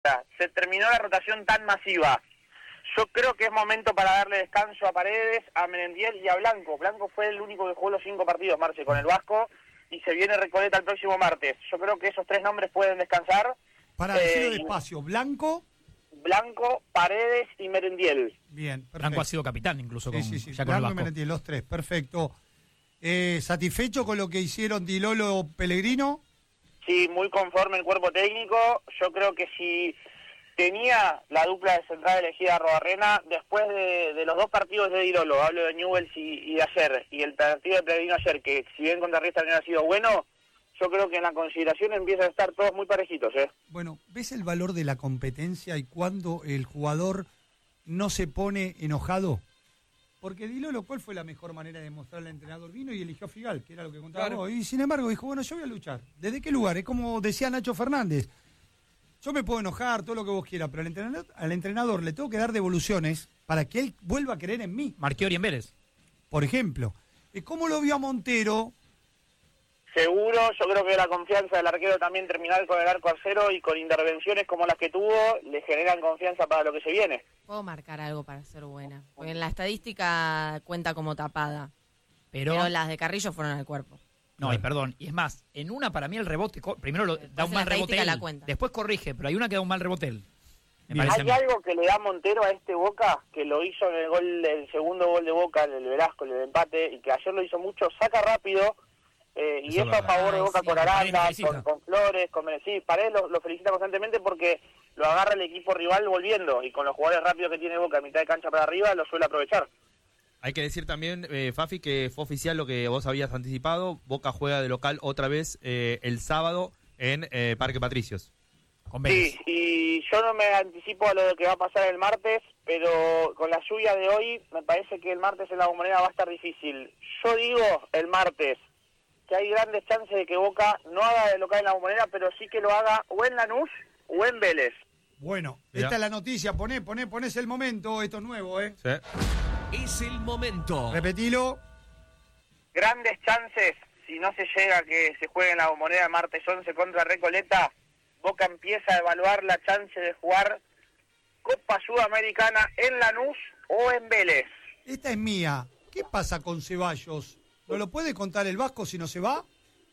Se terminó la rotación tan masiva. Yo creo que es momento para darle descanso a Paredes, a Merendiel y a Blanco. Blanco fue el único que jugó los 5 partidos, Marce, con el Vasco, y se viene Recoleta el próximo martes. Yo creo que esos 3 nombres pueden descansar. Para decirlo despacio, Blanco, Paredes y Merendiel. Bien, perfecto. Blanco ha sido capitán incluso con, sí. ya con Blanco el y Vasco. Merendiel, los 3, perfecto. ¿Satisfecho con lo que hicieron Di Lolo Pellegrino? Sí, muy conforme el cuerpo técnico. Yo creo que si tenía la dupla de central elegida a Arrobarrena, después de los 2 partidos de Di Lolo, hablo de Newell's y de ayer, y el partido de Pellegrino ayer, que si bien contra Riestra no ha sido bueno, yo creo que en la consideración empiezan a estar todos muy parejitos. Bueno, ¿ves el valor de la competencia y cuando el jugador no se pone enojado? Porque Di Lolo, ¿cuál fue la mejor manera de mostrarle al entrenador? Vino y eligió a Figal, que era lo que contaba vos. Y sin embargo dijo, bueno, yo voy a luchar. ¿Desde qué lugar? Es como decía Nacho Fernández. Yo me puedo enojar, todo lo que vos quieras, pero al entrenador le tengo que dar devoluciones para que él vuelva a creer en mí. Marchiori en Vélez. Por ejemplo. ¿Cómo lo vio a Montero? Seguro, yo creo que la confianza del arquero también terminar con el arco a cero y con intervenciones como las que tuvo, le generan confianza para lo que se viene. Puedo marcar algo para ser buena, porque en la estadística cuenta como tapada, Pero las de Carrillo fueron al cuerpo. no, y perdón, y es más, en una para mí el rebote, primero da un la mal rebote estadística él, la cuenta. después corrige, pero hay una que da un mal rebote él. Hay algo que le da Montero a este Boca, que lo hizo en el segundo gol de Boca, el Velasco, el empate, y que ayer lo hizo mucho, saca rápido, y eso a favor de Boca con Aranda, con Flores, con Menezes. Paredes lo felicita constantemente porque lo agarra el equipo rival volviendo, y con los jugadores rápidos que tiene Boca a mitad de cancha para arriba, lo suele aprovechar. Hay que decir también, Fafi, que fue oficial lo que vos habías anticipado. Boca juega de local otra vez el sábado en Parque Patricios. Sí, y yo no me anticipo a lo que va a pasar el martes, pero con la lluvia de hoy me parece que el martes en la Bombonera va a estar difícil. Yo digo el martes que hay grandes chances de que Boca no haga de local en la Bombonera, pero sí que lo haga o en Lanús o en Vélez. Bueno, esta es la noticia, ponés el momento, esto es nuevo, Sí. Es el momento. Repetilo. Grandes chances, si no se llega a que se juegue en la Bombonera el martes 11 contra Recoleta, Boca empieza a evaluar la chance de jugar Copa Sudamericana en Lanús o en Vélez. Esta es mía. ¿Qué pasa con Ceballos? ¿No lo puede contar el Vasco si no se va?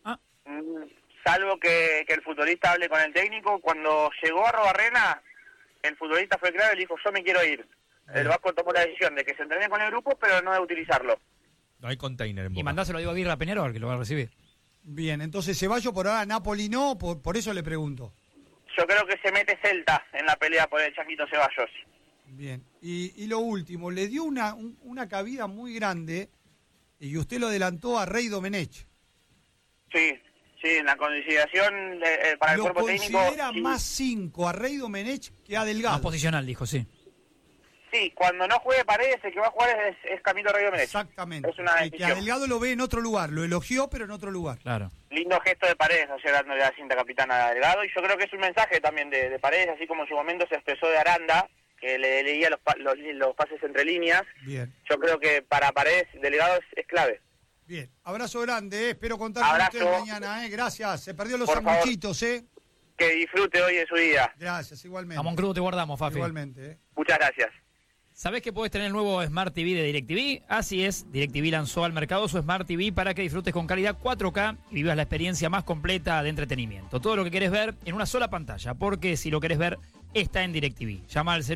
Salvo que el futbolista hable con el técnico. Cuando llegó a Arrobarrena, el futbolista fue claro y le dijo, yo me quiero ir. El Vasco tomó la decisión de que se entrene con el grupo, pero no de utilizarlo. No hay container en Boca. Y mandáselo a Diego Aguirre a Peñarol, que lo va a recibir. Bien, entonces Ceballos por ahora, Napoli no, por eso le pregunto. Yo creo que se mete Celta en la pelea por el Changuito Ceballos. Bien, y lo último, le dio una cabida muy grande, y usted lo adelantó a Rey Domenech. Sí, en la consideración para el cuerpo técnico. Lo considera más 5 a Rey Domenech que a Delgado. Más posicional, dijo, sí. Sí, cuando no juegue Paredes, el que va a jugar es Camilo Rey Domenech. Exactamente. Es una y que a Delgado lo ve en otro lugar, lo elogió, pero en otro lugar. Claro. Lindo gesto de Paredes, ayer dándole la cinta capitana a Delgado, y yo creo que es un mensaje también de Paredes, así como en su momento se expresó de Aranda, que le leía los pases entre líneas. Bien. Yo creo que para Paredes, Delgado es clave. Bien, abrazo grande, espero contar con ustedes mañana, Gracias, se perdió los sanguchitos, Que disfrute hoy de su día. Gracias, igualmente. Jamón crudo te guardamos, Fafi. Igualmente, Muchas gracias. ¿Sabés que podés tener el nuevo Smart TV de DirecTV? Así es, DirecTV lanzó al mercado su Smart TV para que disfrutes con calidad 4K y vivas la experiencia más completa de entretenimiento. Todo lo que querés ver en una sola pantalla, porque si lo querés ver, está en DirecTV. Llama al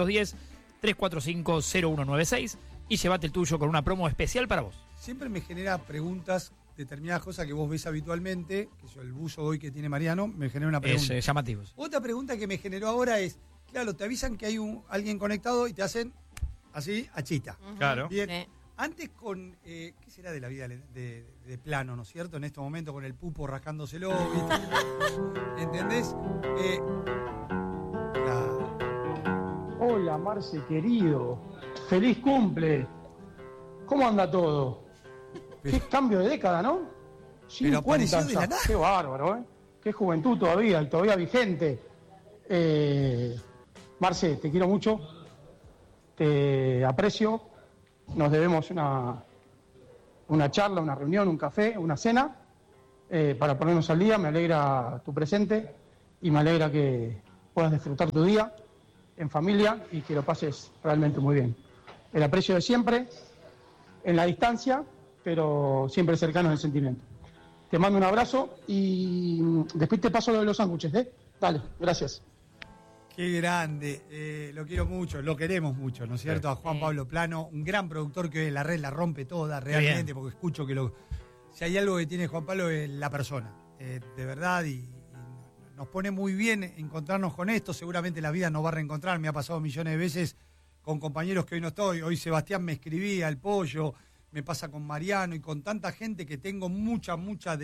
0810-345-0196 y llévate el tuyo con una promo especial para vos. Siempre me genera preguntas, determinadas cosas que vos ves habitualmente, que yo, el buzo hoy que tiene Mariano, me genera una pregunta. Es llamativos. Otra pregunta que me generó ahora es, claro, te avisan que hay alguien conectado y te hacen así, achita. Claro. Bien. Antes con, ¿qué será de la vida de plano, no es cierto? En estos momentos con el pupo rascándoselo, ¿viste? ¿Entendés? Hola, Marce, querido. Feliz cumple. ¿Cómo anda todo? Qué cambio de década, ¿no? 50 de la nada. Qué bárbaro, ¿eh? Qué juventud todavía, y todavía vigente. Marce, te quiero mucho. Te aprecio. Nos debemos una charla, una reunión, un café, una cena para ponernos al día. Me alegra tu presente y me alegra que puedas disfrutar tu día en familia y que lo pases realmente muy bien. El aprecio de siempre, en la distancia, pero siempre cercano en el sentimiento. Te mando un abrazo y después te paso lo de los sándwiches, ¿eh? Dale, gracias. Qué grande, lo quiero mucho, lo queremos mucho, ¿no es cierto? A Juan Pablo Plano, un gran productor que hoy en la red la rompe toda realmente, porque escucho que si hay algo que tiene Juan Pablo es la persona, de verdad, y nos pone muy bien encontrarnos con esto. Seguramente la vida nos va a reencontrar, me ha pasado millones de veces con compañeros que hoy no estoy. Hoy Sebastián me escribía, el Pollo, me pasa con Mariano y con tanta gente que tengo mucha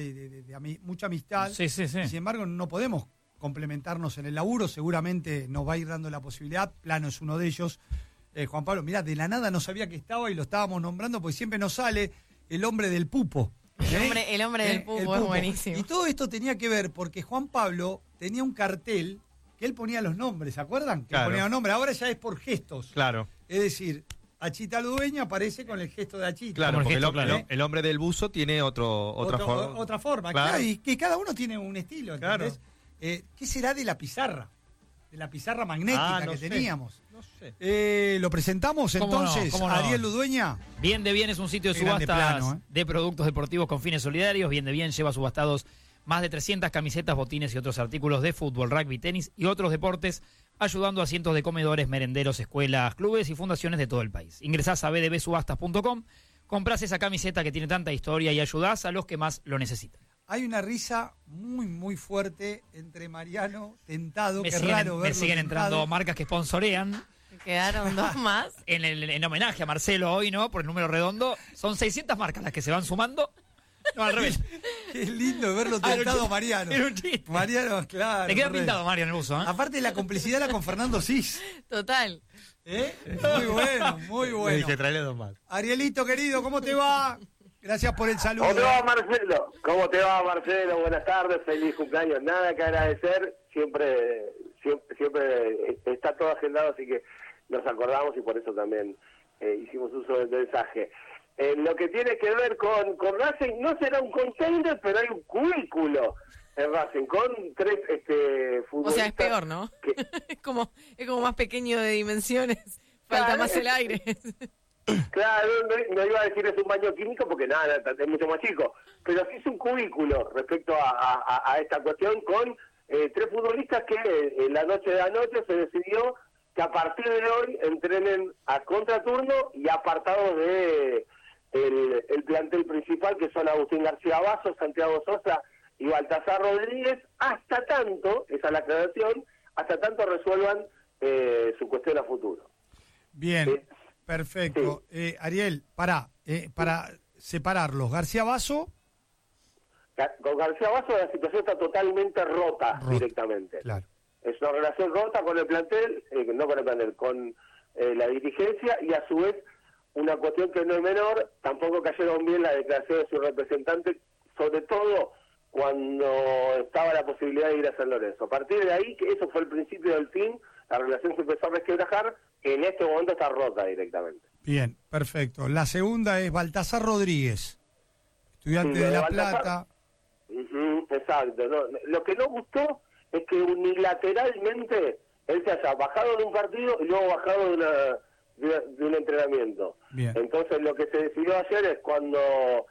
amistad. Sí. Y sin embargo no podemos complementarnos en el laburo, seguramente nos va a ir dando la posibilidad. Plano es uno de ellos. Juan Pablo, mirá, de la nada no sabía que estaba y lo estábamos nombrando porque siempre nos sale el hombre del pupo. El hombre del pupo es buenísimo. Y todo esto tenía que ver porque Juan Pablo tenía un cartel que él ponía los nombres, ¿se acuerdan? Que Claro. ponía los nombres, ahora ya es por gestos. Claro. Es decir, Achita Ludueña aparece con el gesto de Achita. Claro, Como el porque gesto, claro. el hombre del buzo tiene otra forma. Otra forma, Claro. claro, y que cada uno tiene un estilo, ¿entendés? ¿Qué será de la pizarra? De la pizarra magnética no que sé. teníamos. No sé. ¿Lo presentamos ¿Cómo no? entonces? ¿Cómo no? Ariel Ludueña. Bien de Bien es un sitio de Qué grande subastas Plano, de productos deportivos con fines solidarios. Bien de Bien lleva subastados más de 300 camisetas, botines y otros artículos de fútbol, rugby, tenis y otros deportes, ayudando a cientos de comedores, merenderos, escuelas, clubes y fundaciones de todo el país. Ingresás a bdbsubastas.com, comprás esa camiseta que tiene tanta historia y ayudás a los que más lo necesitan. Hay una risa muy fuerte entre Mariano, Tentado, Me que siguen, raro me verlo siguen tentado. entrando marcas que sponsorean. Quedaron dos más. En homenaje a Marcelo hoy, ¿no? Por el número redondo. Son 600 marcas las que se van sumando. No, al revés. Qué lindo verlo Ah, era un tentado, chiste. Mariano. Era un chiste. Mariano, claro. Te queda correcto. pintado, Mario, en el buzo, ¿eh? Aparte la complicidad era con Fernando Cis. Total. Muy bueno, muy Le bueno. dije, traele dos más. Arielito, querido, ¿cómo te va? Gracias por el saludo. ¿Cómo te va, Marcelo? ¿Cómo te va, Marcelo? Buenas tardes, feliz cumpleaños. Nada que agradecer, siempre está todo agendado, así que nos acordamos y por eso también hicimos uso del mensaje. Lo que tiene que ver con Racing, no será un container, pero hay un cubículo en Racing con tres O futbolistas. sea, es peor, ¿no? que- Es como más pequeño de dimensiones. Falta Claro, más el aire. Claro, no iba a decir es un baño químico porque nada, es mucho más chico, pero sí es un cubículo respecto a esta cuestión con tres futbolistas que en la noche de anoche se decidió que a partir de hoy entrenen a contraturno y apartados de el plantel principal, que son Agustín García Basso, Santiago Sosa y Baltasar Rodríguez, hasta tanto, esa es la aclaración, hasta tanto resuelvan su cuestión a futuro. Bien, perfecto. Ariel, para separarlos. García Basso. Con García Basso la situación está totalmente rota directamente. Claro. Es una relación rota con el plantel, no con el plantel, con la dirigencia, y a su vez una cuestión que no es menor, tampoco cayeron bien la declaración de su representante, sobre todo cuando estaba la posibilidad de ir a San Lorenzo. A partir de ahí, que eso fue el principio del fin, la relación se empezó a resquebrajar, en este momento está rota directamente. Bien, perfecto. La segunda es Baltasar Rodríguez, estudiante Sí, lo de La Baltasar. Plata. Ujú, exacto. No, lo que no gustó es que unilateralmente él se haya bajado de un partido y luego bajado de un entrenamiento. Bien. Entonces lo que se decidió ayer es cuando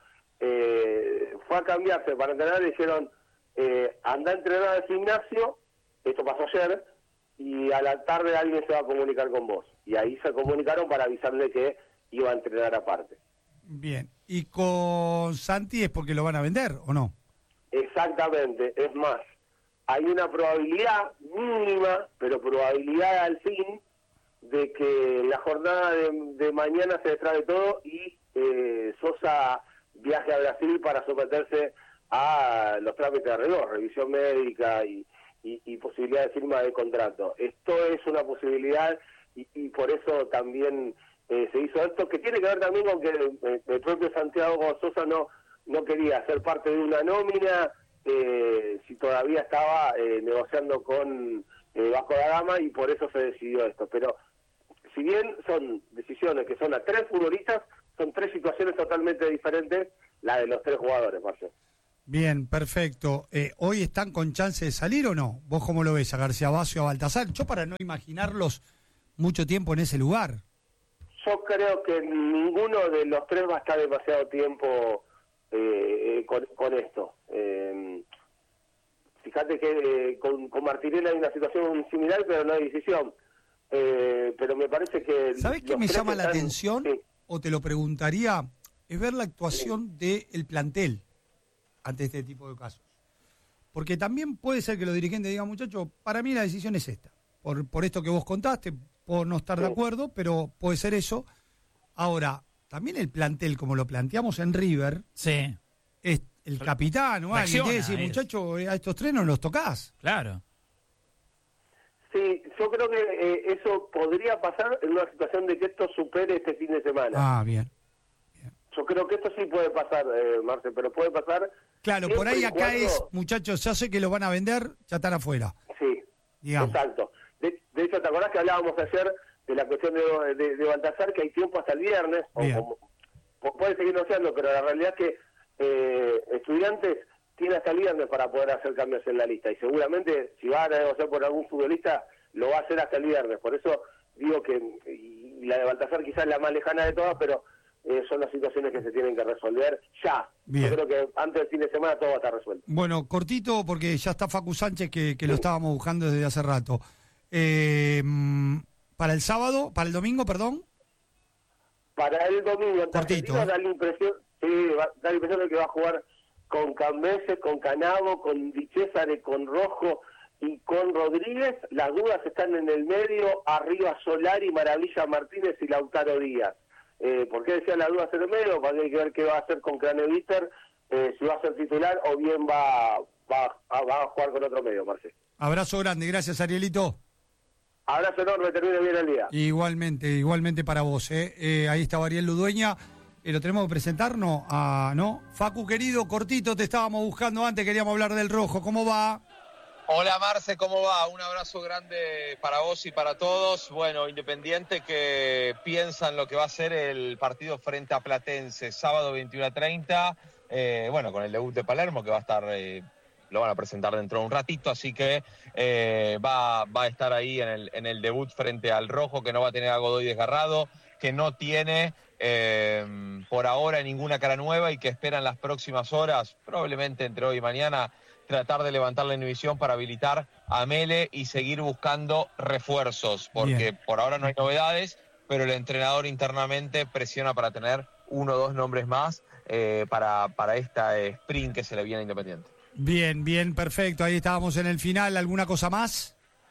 fue a cambiarse para entrenar, le dijeron anda a entrenar al gimnasio, esto pasó ayer, y a la tarde alguien se va a comunicar con vos. Y ahí se comunicaron para avisarle que iba a entrenar aparte. Bien. ¿Y con Santi es porque lo van a vender o no? Exactamente, es más, hay una probabilidad mínima, pero probabilidad al fin, de que la jornada de mañana se destrabe todo y Sosa viaje a Brasil para someterse a los trámites de rigor, revisión médica y posibilidad de firma de contrato. Esto es una posibilidad y por eso también se hizo esto, que tiene que ver también con que el propio Santiago Sosa no quería ser parte de una nómina si todavía estaba negociando con Vasco da Gama, y por eso se decidió esto. Pero si bien son decisiones que son a tres futbolistas, son tres situaciones totalmente diferentes, la de los tres jugadores, Marcelo. Bien, perfecto. ¿Hoy están con chance de salir o no? ¿Vos cómo lo ves a García Basio, a Baltasar? Yo para no imaginarlos mucho tiempo en ese lugar. Yo creo que ninguno de los tres va a estar demasiado tiempo con esto. Fíjate que con Martinelli hay una situación similar, pero no hay decisión. Pero me parece que... ¿Sabés qué me llama la atención? Sí. O te lo preguntaría, es ver la actuación del plantel ante este tipo de casos. Porque también puede ser que los dirigentes digan, muchachos, para mí la decisión es esta. Por esto que vos contaste, puedo no estar de acuerdo, pero puede ser eso. Ahora, también el plantel, como lo planteamos en River, sí, es el capitán o alguien que dice, muchachos, a estos tres no los tocás. Claro. Sí, yo creo que eso podría pasar en una situación de que esto supere este fin de semana. Ah, bien. Yo creo que esto sí puede pasar, Marce, pero puede pasar... Claro, por ahí acá es, muchachos, ya sé que lo van a vender, ya están afuera. Sí, digamos. Exacto. De hecho, ¿te acordás que hablábamos ayer de la cuestión de Baltasar, que hay tiempo hasta el viernes? Puede seguir negociando, pero la realidad es que Estudiantes tiene hasta el viernes para poder hacer cambios en la lista, y seguramente si va a negociar por algún futbolista lo va a hacer hasta el viernes. Por eso digo que y la de Baltasar quizás es la más lejana de todas, pero son las situaciones que se tienen que resolver ya. Bien. Yo creo que antes del fin de semana todo va a estar resuelto. Bueno, cortito, porque ya está Facu Sánchez, que lo estábamos buscando desde hace rato. Para el sábado, para el domingo, perdón. Para el domingo, cortito. Da la impresión de que va a jugar con Cambeses, con Canavo, con Di Césare, con Rojo y con Rodríguez. Las dudas están en el medio, arriba Solari, Maravilla Martínez y Lautaro Díaz. ¿Por qué decían las dudas en el medio? Porque hay que ver qué va a hacer con Craneviter, si va a ser titular o bien va a jugar con otro medio, Marcelo. Abrazo grande, gracias Arielito. Abrazo enorme, termine bien el día. Igualmente para vos. Ahí estaba Ariel Ludueña. ¿Lo tenemos que presentar? ¿No? Facu, querido, cortito, te estábamos buscando antes, queríamos hablar del Rojo. ¿Cómo va? Hola Marce, ¿cómo va? Un abrazo grande para vos y para todos. Bueno, Independiente que piensa en lo que va a ser el partido frente a Platense, sábado 21:30. Bueno, con el debut de Palermo que va a estar... lo van a presentar dentro de un ratito, así que va a estar ahí en el debut frente al Rojo, que no va a tener a Godoy desgarrado, que no tiene por ahora ninguna cara nueva y que espera en las próximas horas, probablemente entre hoy y mañana, tratar de levantar la inhibición para habilitar a Mele y seguir buscando refuerzos, porque bien, por ahora no hay novedades, pero el entrenador internamente presiona para tener 1 o 2 nombres más para esta sprint que se le viene a Independiente. Bien, perfecto. Ahí estábamos en el final. ¿Alguna cosa más?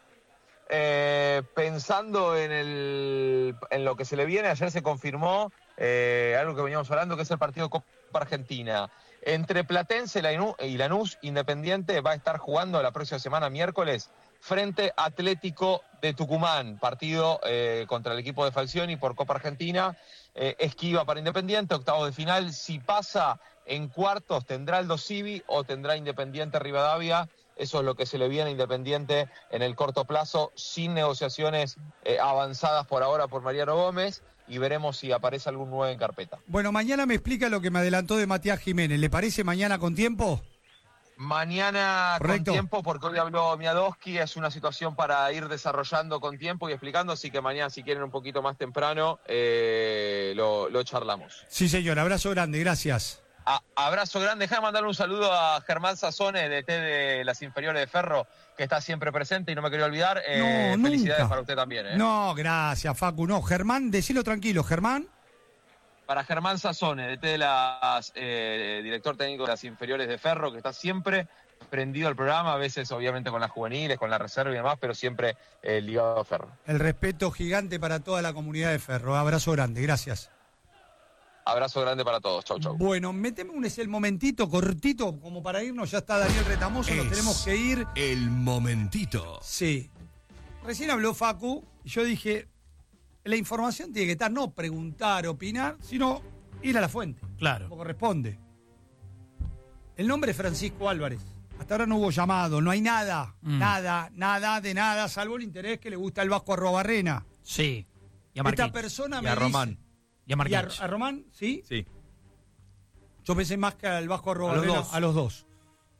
Pensando en lo que se le viene, ayer se confirmó algo que veníamos hablando, que es el partido de Copa Argentina. Entre Platense y Lanús, Independiente va a estar jugando la próxima semana, miércoles, frente a Atlético de Tucumán. Partido contra el equipo de Falcioni por Copa Argentina. Esquiva para Independiente, octavos de final. Si pasa en cuartos, tendrá Aldo Civi o tendrá Independiente Rivadavia. Eso es lo que se le viene a Independiente en el corto plazo, sin negociaciones avanzadas por ahora por Mariano Gómez, y veremos si aparece algún nuevo en carpeta. Bueno, mañana me explica lo que me adelantó de Matías Jiménez. ¿Le parece mañana con tiempo? Mañana correcto, con tiempo, porque hoy habló Miadowski, es una situación para ir desarrollando con tiempo y explicando, así que mañana, si quieren un poquito más temprano, lo charlamos. Sí, señor, abrazo grande, gracias. Abrazo grande. Déjame mandarle un saludo a Germán Sazone, DT de las inferiores de Ferro, que está siempre presente y no me quería olvidar. Felicidades nunca. Para usted también. No, gracias, Facu. No, Germán, decilo tranquilo, Germán. Para Germán Sazone, DT de las director técnico de las inferiores de Ferro, que está siempre prendido al programa, a veces obviamente con las juveniles, con la reserva y demás, pero siempre ligado a Ferro. El respeto gigante para toda la comunidad de Ferro. Abrazo grande, gracias. Abrazo grande para todos. Chau. Bueno, meteme el momentito cortito como para irnos. Ya está Daniel Retamoso, nos tenemos que ir. El momentito. Sí. Recién habló Facu y yo dije, la información tiene que estar, no preguntar, opinar, sino ir a la fuente. Claro. Como corresponde. El nombre es Francisco Álvarez. Hasta ahora no hubo llamado, no hay nada. Nada de nada, salvo el interés que le gusta el Vasco Arrobarrena. Sí. Y a Esta persona me a dice... Román. Y a Marquinhos. ¿Y a Román? ¿Sí? Sí. Yo pensé más que al Vasco Arrobarrena, a los dos.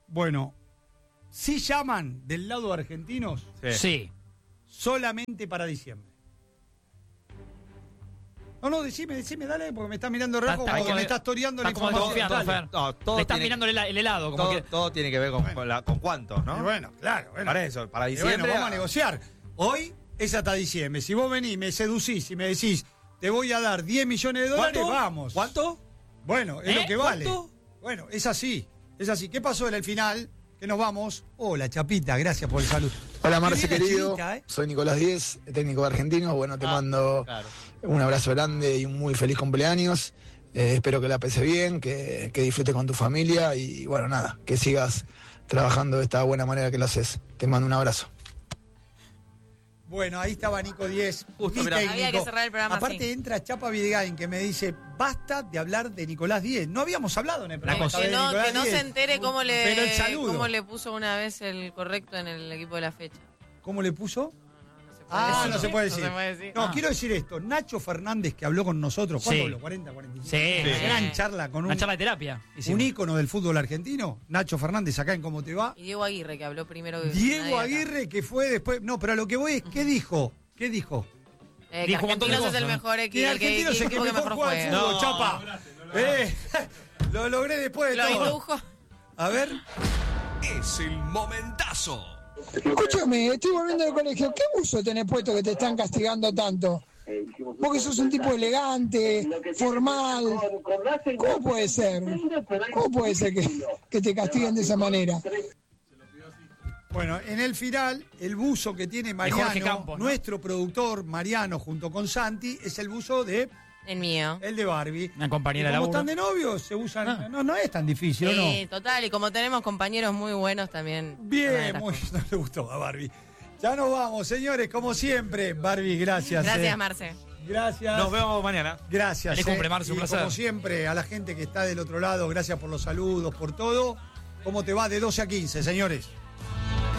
Bueno, si llaman del lado de argentinos, Sí. solamente para diciembre. No, decime, dale, porque me estás mirando rojo, como que me estás toreando la información. Le estás mirando el helado. Como que... todo tiene que ver con cuánto, ¿no? Y bueno, claro. Para eso, para diciembre. Bueno, vamos a negociar. Hoy es hasta diciembre. Si vos venís, me seducís y me decís, te voy a dar 10 millones de dólares, vamos. ¿Cuánto? Bueno, es lo que vale. ¿Cuánto? Bueno, es así. ¿Qué pasó en el final? Que nos vamos. Hola, Chapita, gracias por el saludo. Hola, Marce, querido. Chapita, Soy Nicolás Díez, técnico de Argentinos. Bueno, te mando un abrazo grande y un muy feliz cumpleaños. Espero que la pases bien, que disfrutes con tu familia y, bueno, nada, que sigas trabajando de esta buena manera que lo haces. Te mando un abrazo. Bueno, ahí estaba Nico 10. Justo, mirá. Había que cerrar el programa Aparte así. entra Chapa Videgain que me dice, basta de hablar de Nicolás 10. No habíamos hablado en el programa. Que no se entere Pero el saludo. cómo le puso una vez el correcto en el equipo de la fecha. ¿Cómo le puso? No no se puede decir. No se puede decir. No, quiero decir esto. Nacho Fernández, que habló con nosotros, ¿cuánto Sí. habló? 40, 45. Sí. Gran charla con Una charla de terapia. un ícono del fútbol argentino. Nacho Fernández, acá en Cómo Te Va. Y Diego Aguirre, que habló primero que Diego nadie acá. Aguirre, que fue después. No, pero a lo que voy es, ¿qué dijo? Que Dijo un montón de Argentinos es el cosas. mejor Que equipo, Argentino es el que mejor juega al fútbol, No, Chapa. Lo logré después de Lo todo. introdujo. A ver. Es el momentazo. Escúchame, estoy volviendo del colegio. ¿Qué buzo tenés puesto que te están castigando tanto? Vos que sos un tipo elegante, formal. ¿Cómo puede ser? ¿Cómo puede ser que te castiguen de esa manera? Bueno, en el final, el buzo que tiene Jorge Mariano, Campos, ¿no? nuestro productor Mariano, junto con Santi, es el buzo de El mío. el de Barbie. Una compañera Y de como laburo. están de novios, se usan. No es tan difícil, ¿o no? Sí, total. Y como tenemos compañeros muy buenos también. Bien, no le gustó a Barbie. Ya nos vamos, señores, como siempre. Barbie, gracias. Gracias, Marce. Gracias. Nos vemos mañana. Gracias. Feliz cumple, Marce, un Y placer. como siempre, a la gente que está del otro lado, gracias por los saludos, por todo. ¿Cómo te va de 12 a 15, señores?